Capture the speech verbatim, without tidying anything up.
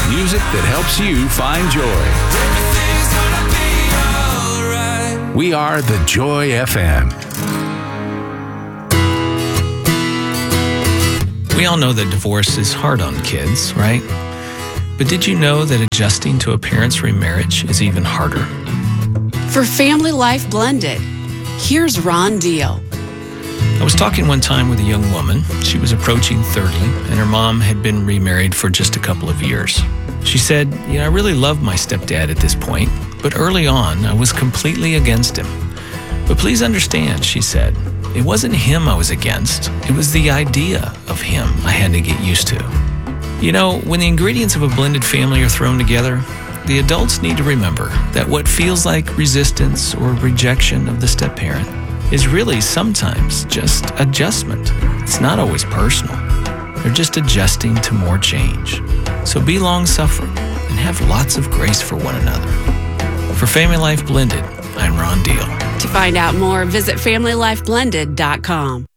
Music that helps you find joy. We are the Joy F M. We all know that divorce is hard on kids, right? But did you know that adjusting to a parent's remarriage is even harder? For Family Life Blended, here's Ron Deal. I was talking one time with a young woman. She was approaching thirty, and her mom had been remarried for just a couple of years. She said, you know, I really love my stepdad at this point, but early on, I was completely against him. But please understand, she said, it wasn't him I was against. It was the idea of him I had to get used to. You know, when the ingredients of a blended family are thrown together, the adults need to remember that what feels like resistance or rejection of the step-parent is really sometimes just adjustment. It's not always personal. They're just adjusting to more change. So be long-suffering and have lots of grace for one another. For Family Life Blended, I'm Ron Deal. To find out more, visit family life blended dot com.